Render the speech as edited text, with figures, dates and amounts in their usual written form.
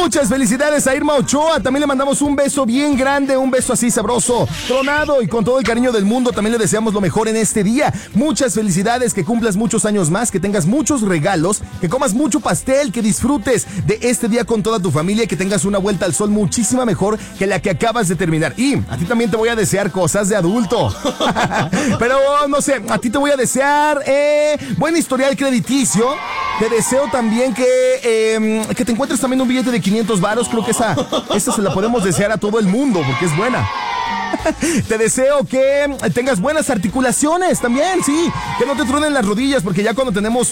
Muchas felicidades a Irma Ochoa. También le mandamos un beso bien grande, un beso así sabroso, tronado y con todo el cariño del mundo. También le deseamos lo mejor en este día. Muchas felicidades, que cumplas muchos años más, que tengas muchos regalos, que comas mucho pastel, que disfrutes de este día con toda tu familia y que tengas una vuelta al sol muchísima mejor que la que acabas de terminar. Y a ti también te voy a desear cosas de adulto. Pero no sé, a ti te voy a desear buen historial crediticio. Te deseo también que te encuentres también un billete de 500 varos. Creo que esa se la podemos desear a todo el mundo porque es buena. Te deseo que tengas buenas articulaciones también, sí. Que no te truenen las rodillas porque ya cuando tenemos